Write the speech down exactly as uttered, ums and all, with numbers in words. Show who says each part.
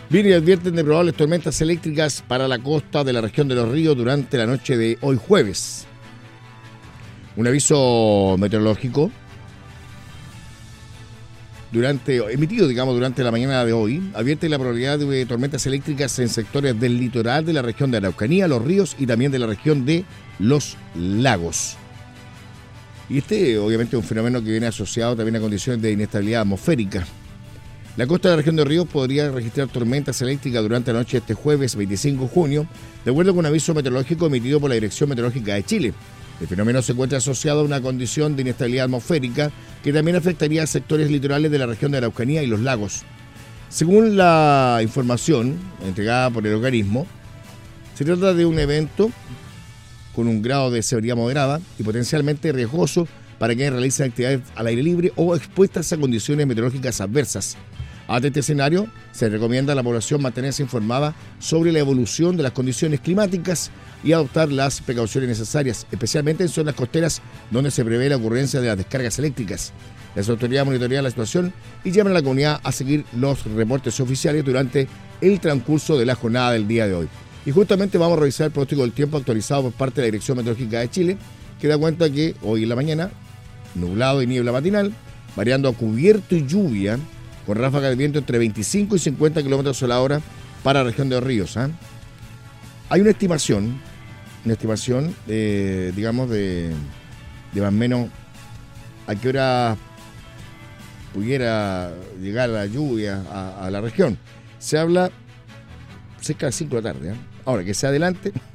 Speaker 1: Bien, y advierten de probables tormentas eléctricas para la costa de la región de Los Ríos durante la noche de hoy jueves. Un aviso meteorológico durante emitido, digamos, durante la mañana de hoy, advierte la probabilidad de tormentas eléctricas en sectores del litoral de la región de Araucanía, Los Ríos y también de la región de Los Lagos. Y este, obviamente, es un fenómeno que viene asociado también a condiciones de inestabilidad atmosférica. La costa de la región de Ríos podría registrar tormentas eléctricas durante la noche de este jueves veinticinco de junio, de acuerdo con un aviso meteorológico emitido por la Dirección Meteorológica de Chile. El fenómeno se encuentra asociado a una condición de inestabilidad atmosférica que también afectaría a sectores litorales de la región de Araucanía y Los Lagos. Según la información entregada por el organismo, se trata de un evento con un grado de severidad moderada y potencialmente riesgoso para quienes realicen actividades al aire libre o expuestas a condiciones meteorológicas adversas. Ante este escenario, se recomienda a la población mantenerse informada sobre la evolución de las condiciones climáticas y adoptar las precauciones necesarias, especialmente en zonas costeras donde se prevé la ocurrencia de las descargas eléctricas. Las autoridades monitorean la situación y llaman a la comunidad a seguir los reportes oficiales durante el transcurso de la jornada del día de hoy. Y justamente vamos a revisar el pronóstico del tiempo actualizado por parte de la Dirección Meteorológica de Chile, que da cuenta que hoy en la mañana, nublado y niebla matinal, variando a cubierto y lluvia, con ráfagas de viento entre veinticinco y cincuenta kilómetros a la hora para la región de Los Ríos. ¿eh? Hay una estimación, una estimación, eh, digamos, de, de más o menos a qué hora pudiera llegar la lluvia a, a la región. Se habla cerca de las cinco de la tarde. ¿eh? Ahora, que sea adelante,